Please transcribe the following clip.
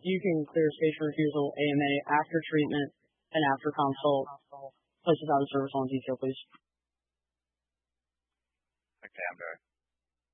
you can clear stage refusal, AMA, after treatment and after consult. Place without a service on detail, please. Okay, I'm very